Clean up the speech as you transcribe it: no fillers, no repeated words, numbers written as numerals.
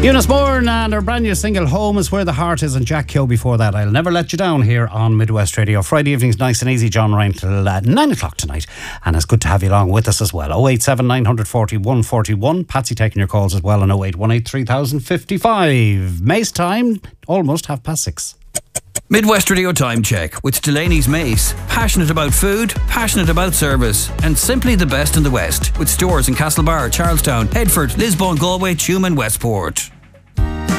Eunice Bourne and her brand new single Home Is Where the Heart Is, and Jack Keogh before that. I'll Never Let You Down here on Midwest Radio. Friday evening's nice and easy, John Ryan, till 9 o'clock tonight, and it's good to have you along with us as well. 087 940 141. Patsy taking your calls as well on 0818 3055. Mace time, almost 6:30. Midwest Radio Time Check with Delaney's Mace. Passionate about food, passionate about service, and simply the best in the West. With stores in Castlebar, Charlestown, Headford, Lisbon, Galway, Tuam and Westport.